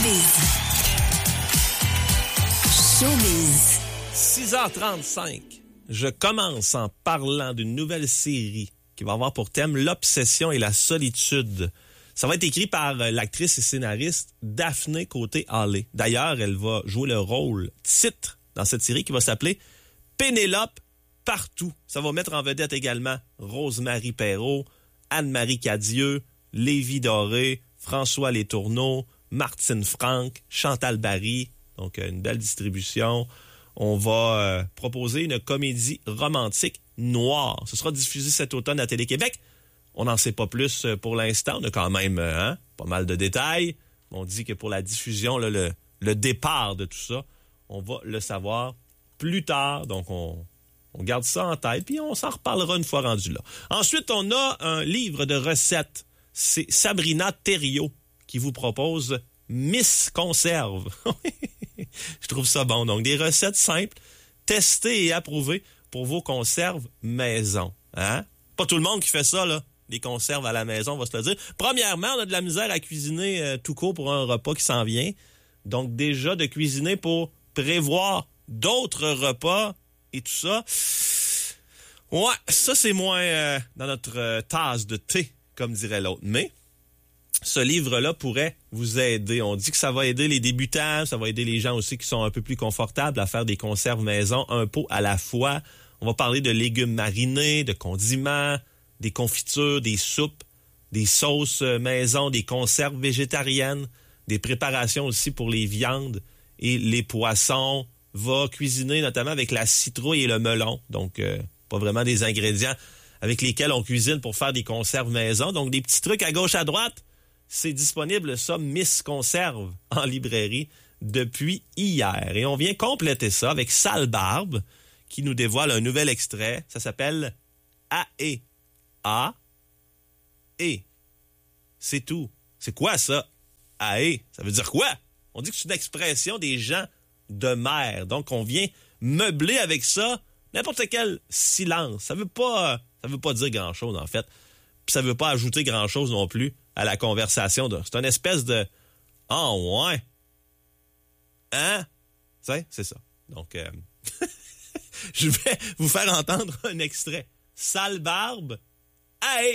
Showbiz. 6h35. Je commence en parlant d'une nouvelle série qui va avoir pour thème l'obsession et la solitude. Ça va être écrit par l'actrice et scénariste Daphné Côté-Hallé. D'ailleurs, elle va jouer le rôle titre dans cette série qui va s'appeler Pénélope Partout. Ça va mettre en vedette également Rosemarie Perrault, Anne-Marie Cadieux, Lévi Doré, François Letourneau, Martine Franck, Chantal Barry. Donc, une belle distribution. On va proposer une comédie romantique noire. Ce sera diffusé cet automne à Télé-Québec. On n'en sait pas plus pour l'instant. On a quand même pas mal de détails. On dit que pour la diffusion, là, le départ de tout ça, on va le savoir plus tard. Donc, on garde ça en tête, puis on s'en reparlera une fois rendu là. Ensuite, on a un livre de recettes. C'est Sabrina Thériault qui vous propose Miss Conserve. Je trouve ça bon. Donc, des recettes simples, testées et approuvées pour vos conserves maison. Hein? Pas tout le monde qui fait ça, là. Des conserves à la maison, on va se le dire. Premièrement, on a de la misère à cuisiner tout court pour un repas qui s'en vient. Donc, déjà, de cuisiner pour prévoir d'autres repas et tout ça. Ouais, ça, c'est moins dans notre tasse de thé, comme dirait l'autre. Mais ce livre-là pourrait vous aider. On dit que ça va aider les débutants, ça va aider les gens aussi qui sont un peu plus confortables à faire des conserves maison, un pot à la fois. On va parler de légumes marinés, de condiments, des confitures, des soupes, des sauces maison, des conserves végétariennes, des préparations aussi pour les viandes et les poissons. Va cuisiner notamment avec la citrouille et le melon. Donc, pas vraiment des ingrédients avec lesquels on cuisine pour faire des conserves maison. Donc, des petits trucs à gauche, à droite. C'est disponible, ça, Miss Conserve, en librairie depuis hier. Et on vient compléter ça avec Sale Barbe, qui nous dévoile un nouvel extrait. Ça s'appelle A-E. A-E. C'est tout. C'est quoi, ça? A-E. Ça veut dire quoi? On dit que c'est une expression des gens de mer. Donc, on vient meubler avec ça n'importe quel silence. Ça veut pas dire grand-chose, en fait. Puis ça veut pas ajouter grand-chose non plus à la conversation. C'est une espèce de « Ah, ouais! Hein? » C'est ça. Donc, je vais vous faire entendre un extrait. Sale Barbe, « Hey! »